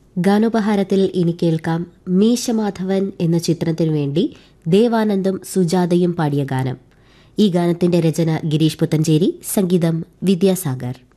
ഗാനോപഹാരത്തിൽ ഇനി കേൾക്കാം മീശമാധവൻ എന്ന ചിത്രത്തിനു വേണ്ടി ദേവാനന്ദും സുജാതയും പാടിയ ഗാനം. ഈ ഗാനത്തിന്റെ രചന ഗിരീഷ് പുത്തഞ്ചേരി, സംഗീതം വിദ്യാസാഗർ.